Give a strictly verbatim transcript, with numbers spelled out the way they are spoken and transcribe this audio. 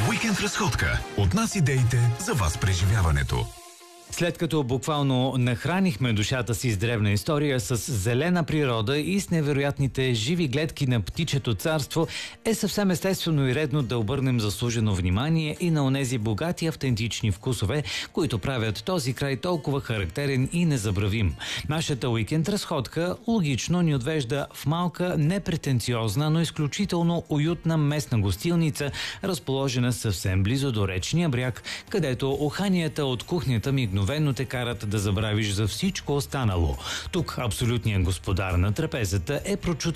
Уикенд разходка. От нас идеите, за вас преживяването. След като буквално нахранихме душата си с древна история, с зелена природа и с невероятните живи гледки на птичето царство, е съвсем естествено и редно да обърнем заслужено внимание и на онези богати автентични вкусове, които правят този край толкова характерен и незабравим. Нашата уикенд разходка логично ни отвежда в малка, непретенциозна, но изключително уютна местна гостилница, разположена съвсем близо до речния бряг, където уханията от кухнята мигновено те карат да забравиш за всичко останало. Тук абсолютният господар на трапезата е прочут